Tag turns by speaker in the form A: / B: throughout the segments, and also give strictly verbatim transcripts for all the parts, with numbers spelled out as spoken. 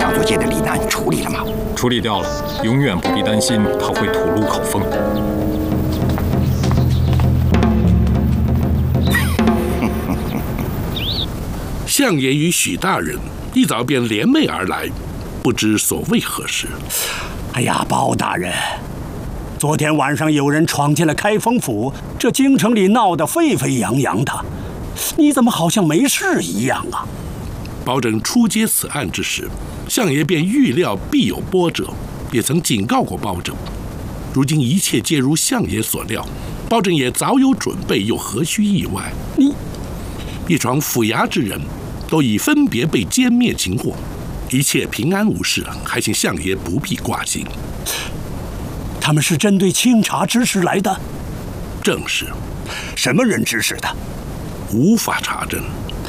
A: 下作界的李楠处理了吗？
B: 处理掉了，永远不必担心他会吐露口风。
C: 相爷与许大人一早便联袂而来，不知所谓何事。
D: 哎呀，包大人，昨天晚上有人闯进了开封府，这京城里闹得沸沸扬扬的，你怎么好像没事一样啊？
C: 包拯初接此案之时，相爷便预料必有波折，也曾警告过包拯。如今一切皆如相爷所料，包拯也早有准备，又何须意外？
D: 你
C: 一床府衙之人都已分别被歼灭擒获，一切平安无事，还请相爷不必挂心。
D: 他们是针对清查之事来的？
C: 正是。
D: 什么人指使的？
C: 无法查证。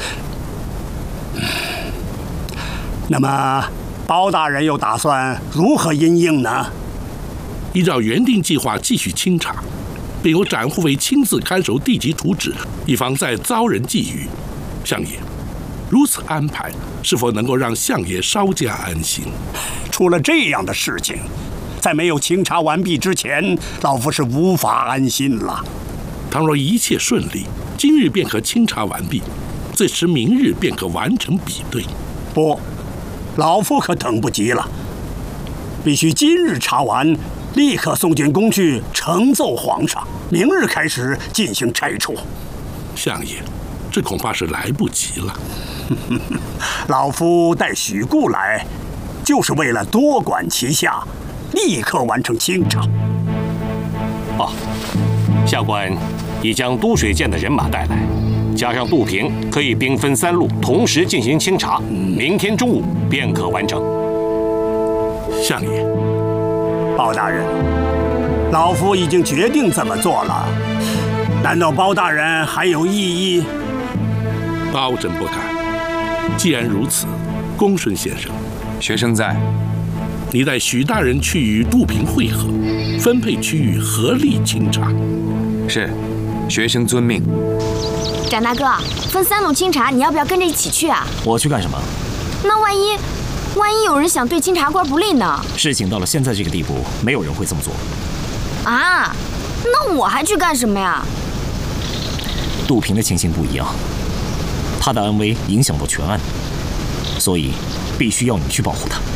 D: 那么，包大人又打算如何因应呢？
C: 依照原定计划继续清查，并由展护卫亲自看守地级图纸，以防再遭人觊觎。相爷，如此安排，是否能够让相爷稍加安心？
D: 出了这样的事情，在没有清查完毕之前，老夫是无法安心了。
C: 倘若一切顺利，今日便可清查完毕，最迟明日便可完成比对。
D: 不，老夫可等不及了，必须今日查完，立刻送进宫去呈奏皇上，明日开始进行拆除。
C: 相爷，这恐怕是来不及了。
D: 老夫带许顾来，就是为了多管齐下，立刻完成清查。
E: 哦，下官已将都水监的人马带来，加上杜平，可以兵分三路，同时进行清查。明天中午便可完成。
C: 相爷，
D: 包大人，老夫已经决定这么做了，难道包大人还有异议？
C: 包拯不敢。既然如此，公孙先生，
F: 学生在。
C: 你带许大人去与杜平会合，分配区域，合力清查。
F: 是，学生遵命。
G: 展大哥，分三路清查，你要不要跟着一起去啊？
H: 我去干什么？
G: 那万一，万一有人想对清查官不利呢？
H: 事情到了现在这个地步，没有人会这么做。
G: 啊，那我还去干什么呀？
H: 杜平的情形不一样，他的安危影响到全案，所以必须要你去保护他。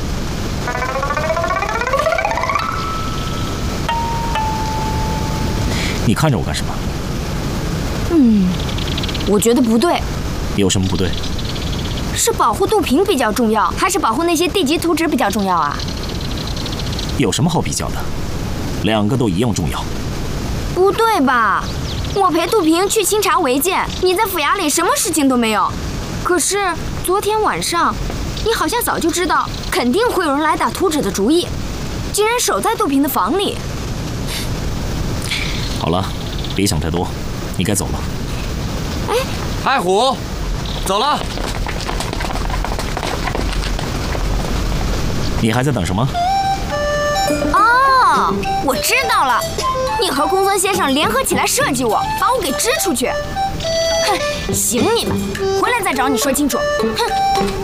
H: 你看着我干什么？
G: 嗯，我觉得不对。
H: 有什么不对？
G: 是保护杜平比较重要，还是保护那些地级图纸比较重要啊？
H: 有什么好比较的？两个都一样重要。
G: 不对吧？我陪杜平去清查违建，你在府衙里什么事情都没有。可是昨天晚上，你好像早就知道肯定会有人来打图纸的主意，竟然守在杜平的房里。
H: 好了，别想太多，你该走了。
G: 哎，
F: 太虎，走了。
H: 你还在等什么？
G: 哦，我知道了，你和公孙先生联合起来设计我，把我给支出去。哼，行你们，回来再找你说清楚。哼。